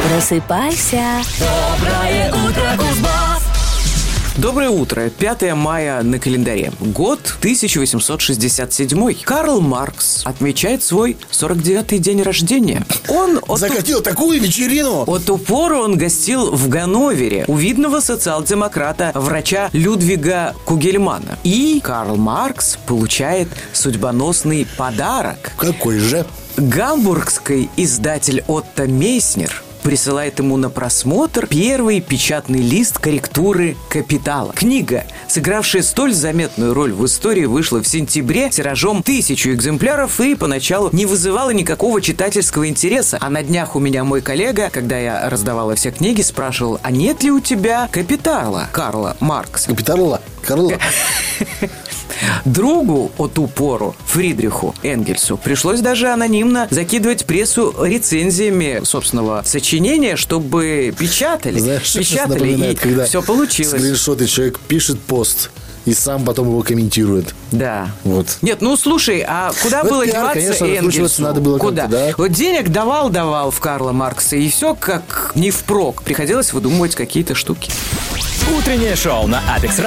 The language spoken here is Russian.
Просыпайся. Доброе утро, Кузбасс! Доброе утро. 5 мая на календаре. Год 1867. Карл Маркс отмечает свой 49-й день рождения. Он Закатил такую вечерину. От ту пору он гостил в Ганновере у видного социал-демократа, врача Людвига Кугельмана. И Карл Маркс получает судьбоносный подарок. Какой же? Гамбургский издатель Отто Мейснер присылает ему на просмотр первый печатный лист корректуры «Капитала». Книга, сыгравшая столь заметную роль в истории, вышла в сентябре тиражом 1000 экземпляров и поначалу не вызывала никакого читательского интереса. А на днях у меня мой коллега, когда я раздавала все книги, спрашивал, а нет ли у тебя «Капитала» Карла Маркса? Капитала? Карла? Другу от ту пору, Фридриху Энгельсу, пришлось даже анонимно закидывать прессу рецензиями собственного сочинения, чтобы печатали. Знаешь, Печатали, и когда все получилось. скриншоты, человек пишет пост и сам потом его комментирует. Да. Вот. Нет, ну слушай, а куда Ну, было это пиар, деваться конечно, раскручиваться Энгельсу? надо было Куда? как-то, да. Вот денег давал в Карла Маркса, и все как не впрок. Приходилось выдумывать какие-то штуки. Утреннее шоу на Апекс